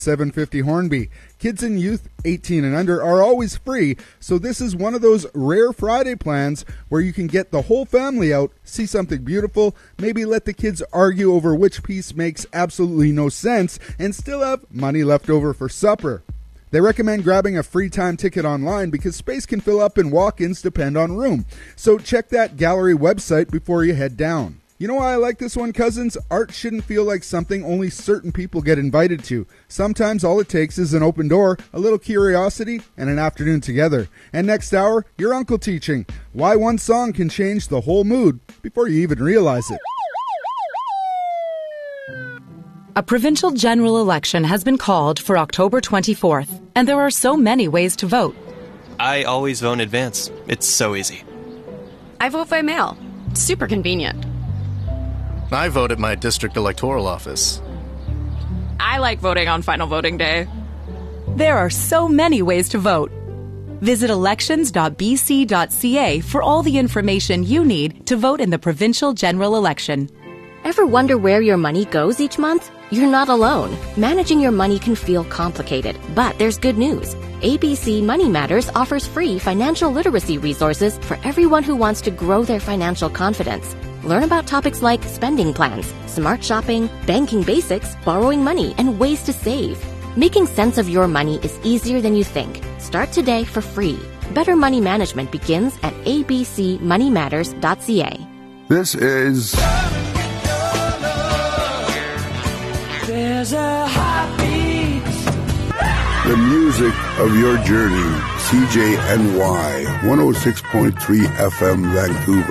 750 Hornby. Kids and youth 18 and under are always free, so this is one of those rare Friday plans where you can get the whole family out, see something beautiful, maybe let the kids argue over which piece makes absolutely no sense, and still have money left over for supper. They recommend grabbing a free time ticket online because space can fill up and walk-ins depend on room. So check that gallery website before you head down. You know why I like this one, cousins? Art shouldn't feel like something only certain people get invited to. Sometimes all it takes is an open door, a little curiosity, and an afternoon together. And next hour, your uncle teaching why one song can change the whole mood before you even realize it. A provincial general election has been called for October 24th, and there are so many ways to vote. I always vote in advance. It's so easy. I vote by mail. Super convenient. I vote at my district electoral office. I like voting on final voting day. There are so many ways to vote. Visit elections.bc.ca for all the information you need to vote in the provincial general election. Ever wonder where your money goes each month? You're not alone. Managing your money can feel complicated, but there's good news. ABC Money Matters offers free financial literacy resources for everyone who wants to grow their financial confidence. Learn about topics like spending plans, smart shopping, banking basics, borrowing money, and ways to save. Making sense of your money is easier than you think. Start today for free. Better money management begins at abcmoneymatters.ca. This is... There's a heartbeat. The music of your journey. CJNY 106.3 FM Vancouver.